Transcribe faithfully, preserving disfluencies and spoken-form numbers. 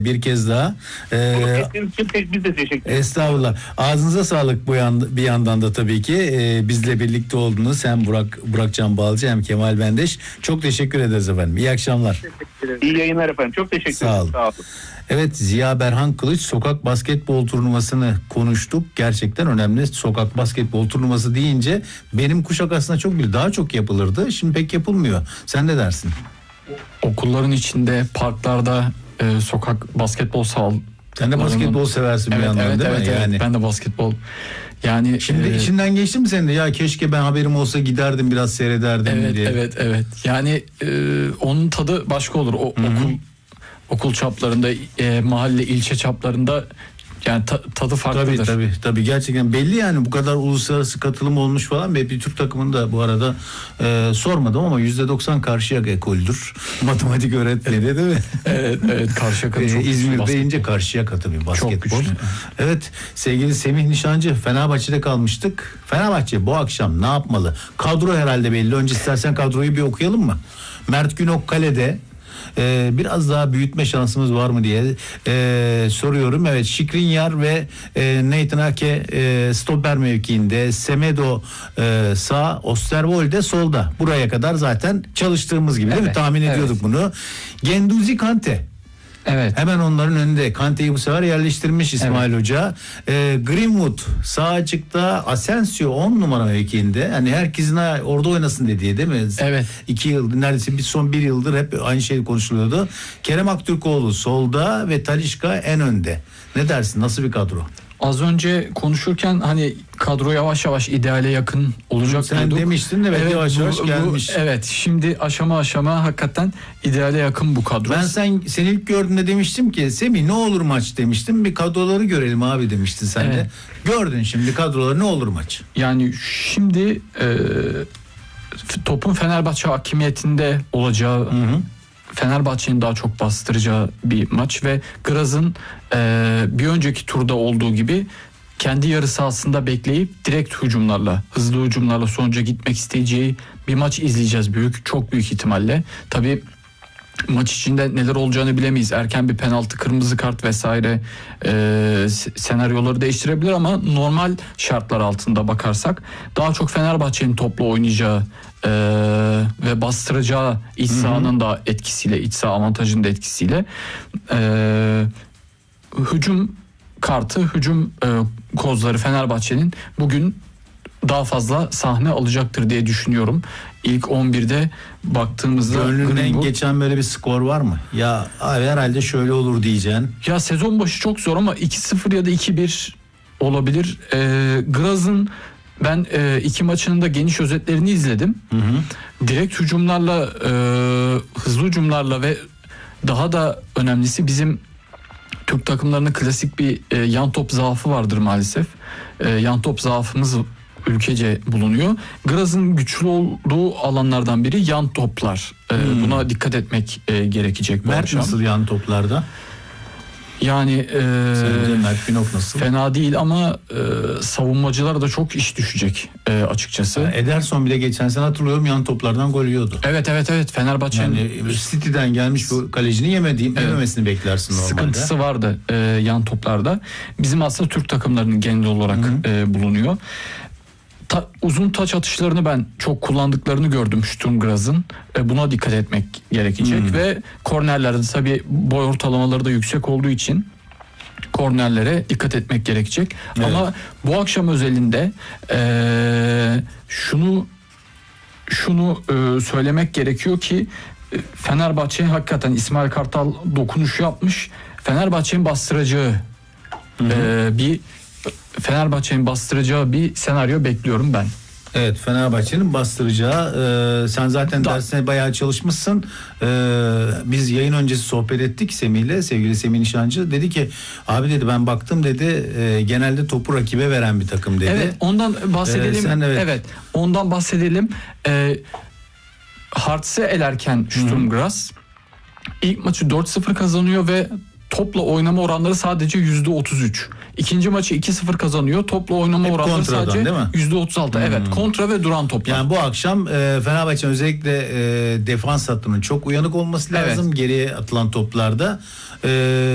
Bir kez daha. Ee, biz de teşekkür ederiz. Estağfurullah. Ağzınıza sağlık bu yan, bir yandan da tabii ki. Ee, bizle birlikte olduğunuz hem Burak Burakcan Balcı hem Kemal Bendeş. Çok teşekkür ederiz efendim. İyi akşamlar. İyi yayınlar efendim. Çok teşekkür ederim. Sağ olun. Sağ olun. Evet, Ziya Berhan Kılıç sokak basketbol turnuvasını konuştuk. Gerçekten önemli. Sokak basketbol turnuvası deyince benim kuşak aslında çok bir daha çok yapılırdı. Şimdi pek yapılmıyor. Sen ne dersin? Okulların içinde, parklarda e, sokak basketbol sahal. Sen de basketbol seversin evet, bir yandan evet, değil evet, mi? Evet, yani. ben de basketbol. Yani şimdi e, içinden geçti mi senin de ya keşke ben haberim olsa giderdim biraz seyrederdim evet, diye. Evet evet yani e, onun tadı başka olur. O, Hı-hı. okul okul çaplarında, e, mahalle, ilçe çaplarında yani ta, tadı farklıdır. Tabii tabii tabii gerçekten belli yani bu kadar uluslararası katılım olmuş falan ve bir Türk takımını da bu arada e, sormadım ama yüzde doksan Karşıyaka ekoldür. Matematik öğretmeni değil mi? evet evet Karşıyaka ee, çok İzmir deyince Karşıyaka tabii basketbol. Çok güçlü. Evet sevgili Semih Nişancı, Fenerbahçe'de kalmıştık. Fenerbahçe bu akşam ne yapmalı? Kadro herhalde belli. Önce istersen kadroyu bir okuyalım mı? Mert Günok kalede. Ee, biraz daha büyütme şansımız var mı diye ee, soruyorum. Evet, Skriniar ve e, Nathan Ake e, stoper mevkiinde, Semedo e, sağ, Osterwolde solda. Buraya kadar zaten çalıştığımız gibi değil evet, mi? Tahmin evet. ediyorduk bunu. Genduzi, Kante. Evet. Hemen onların önünde. Kante'yi bu sefer yerleştirmiş İsmail Evet. Hoca. Ee, Greenwood sağ açıkta, Asensio on numara mevkiinde. Hani herkesin orada oynasın dediği değil mi? Evet. İki yıl neredeyse bir son bir yıldır hep aynı şey konuşuluyordu. Kerem Aktürkoğlu solda ve Talisca en önde. Ne dersin? Nasıl bir kadro? Az önce konuşurken hani kadro yavaş yavaş ideale yakın olacak Sen diyorduk. demiştin de evet, yavaş bu- yavaş bu- gelmiş. Evet, şimdi aşama aşama hakikaten ideale yakın bu kadro. Ben sen seni ilk gördüğümde demiştim ki Semih ne olur maç demiştim. Bir kadroları görelim abi demiştin sen Evet. de. Gördün şimdi kadroları, ne olur maç? Yani şimdi e, topun Fenerbahçe hakimiyetinde olacağı, Hı hı. Fenerbahçe'nin daha çok bastıracağı bir maç ve Graz'ın e, bir önceki turda olduğu gibi kendi yarı sahasında bekleyip direkt hücumlarla, hızlı hücumlarla sonuca gitmek isteyeceği bir maç izleyeceğiz büyük, çok büyük ihtimalle. Tabii maç içinde neler olacağını bilemeyiz. Erken bir penaltı, kırmızı kart vesaire e, senaryoları değiştirebilir ama normal şartlar altında bakarsak daha çok Fenerbahçe'nin topla oynayacağı e, ve bastıracağı iç sahanın da etkisiyle, iç saha avantajının da etkisiyle e, hücum kartı, hücum e, kozları Fenerbahçe'nin bugün daha fazla sahne alacaktır diye düşünüyorum. İlk on birde baktığımızda Gönlünden Greenwood, geçen böyle bir skor var mı? Ya abi herhalde şöyle olur diyeceksin. ya sezon başı çok zor ama iki sıfır ya da iki bir olabilir. E, Graz'ın ben e, iki maçının da geniş özetlerini izledim. Hı hı. Direkt hücumlarla, e, hızlı hücumlarla ve daha da önemlisi bizim Türk takımlarının klasik bir e, yan top zaafı vardır maalesef. E, yan top zaafımız ülkece bulunuyor. Graz'ın güçlü olduğu alanlardan biri yan toplar. E, Hmm. Buna dikkat etmek e, gerekecek bu Mert akşam. nasıl yan toplarda? Yani e, Sence Mert Günok nasıl? fena değil ama e, savunmacılara da çok iş düşecek e, açıkçası. Yani Ederson bile geçen sene hatırlıyorum yan toplardan gol yiyordu. Evet evet evet Fenerbahçe'nin Yani City'den gelmiş bu kalecinin yemediği, Evet. yememesini beklersin normalde. sıkıntısı vardı e, yan toplarda. Bizim aslında Türk takımlarının genel olarak e, bulunuyor. Ta, uzun taç atışlarını ben çok kullandıklarını gördüm Sturm Graz'ın. E, buna dikkat etmek gerekecek Hmm. ve kornerlerde tabii boy ortalamaları da yüksek olduğu için kornerlere dikkat etmek gerekecek. Evet. Ama bu akşam özelinde e, şunu şunu e, söylemek gerekiyor ki e, Fenerbahçe hakikaten İsmail Kartal dokunuş yapmış. Fenerbahçe'nin bastıracağı e, bir Fenerbahçe'nin bastıracağı bir senaryo bekliyorum ben. Evet, Fenerbahçe'nin bastıracağı. E, sen zaten Da- dersine bayağı çalışmışsın. E, biz yayın öncesi sohbet ettik Semih'le, sevgili Semih Nişancı. Dedi ki abi dedi ben baktım dedi e, genelde topu rakibe veren bir takım dedi. Evet, ondan bahsedelim. Ee, sen evet. evet. ondan bahsedelim. Ee, Hartz'e elerken Sturm Graz ilk maçı dört sıfır kazanıyor ve topla oynama oranları sadece yüzde otuz üç. İkinci maçı iki sıfır kazanıyor. Topla oynama Hep oranları kontradan, sadece değil mi? yüzde otuz altı. Hmm. Evet, kontra ve duran toplar. Yani bu akşam e, Fenerbahçe'nin özellikle e, defans hattının çok uyanık olması Evet. lazım geriye atılan toplarda. E,